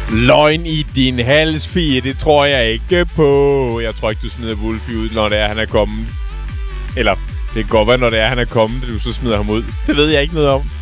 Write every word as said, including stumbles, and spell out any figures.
Løgn i din hals, Fie. Det tror jeg ikke på. Jeg tror ikke, du smider Wolfie ud, når det er, han er kommet. Eller, det kan godt være, når det er, han er kommet, at du så smider ham ud. Det ved jeg ikke noget om.